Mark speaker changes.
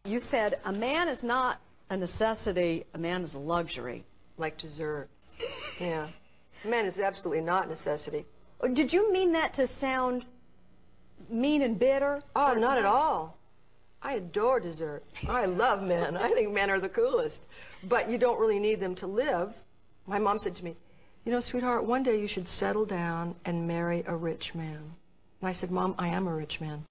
Speaker 1: You said a man is not a necessity, a man is a luxury.
Speaker 2: Like dessert. Yeah. A man is absolutely not a necessity.
Speaker 1: Did you mean that to sound mean and bitter?
Speaker 2: Oh, not at all. I adore dessert. I love men. I think men are the coolest. But you don't really need them to live. My mom said to me, you know, sweetheart, one day you should settle down and marry a rich man. And I said, Mom, I am a rich man.